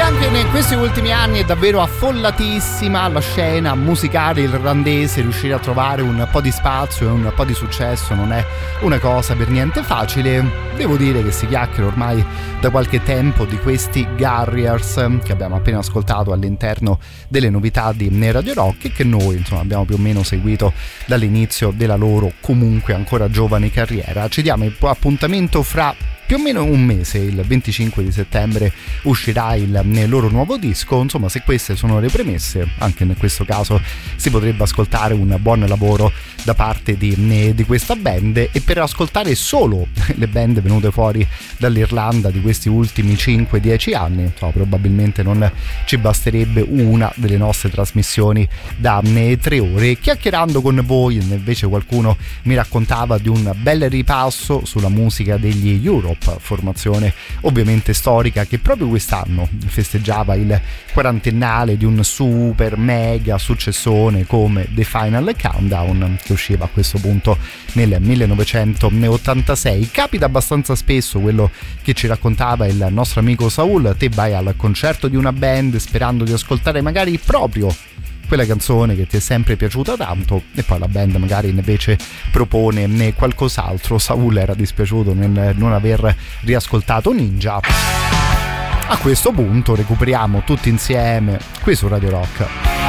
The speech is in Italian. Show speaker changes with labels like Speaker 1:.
Speaker 1: Anche in questi ultimi anni è davvero affollatissima la scena musicale irlandese. Riuscire a trovare un po' di spazio e un po' di successo non è una cosa per niente facile. Devo dire che si chiacchiera ormai da qualche tempo di questi Garriers che abbiamo appena ascoltato all'interno delle novità di Radio Rock e che noi insomma abbiamo più o meno seguito dall'inizio della loro comunque ancora giovane carriera. Ci diamo appuntamento fra più o meno un mese, il 25 di settembre uscirà il loro nuovo disco. Insomma, se queste sono le premesse, anche in questo caso si potrebbe ascoltare un buon lavoro da parte di questa band. E per ascoltare solo le band venute fuori dall'Irlanda di questi ultimi 5-10 anni, insomma, probabilmente non ci basterebbe una delle nostre trasmissioni da 3 ore. Chiacchierando con voi invece qualcuno mi raccontava di un bel ripasso sulla musica degli Europe, formazione ovviamente storica che proprio quest'anno festeggiava il quarantennale di un super mega successone come The Final Countdown, che usciva a questo punto nel 1986. Capita abbastanza spesso quello che ci raccontava il nostro amico Saul: te vai al concerto di una band sperando di ascoltare magari proprio quella canzone che ti è sempre piaciuta tanto e poi la band magari invece propone qualcos'altro. Saul era dispiaciuto nel non aver riascoltato Ninja. A questo punto recuperiamo tutti insieme qui su Radio Rock.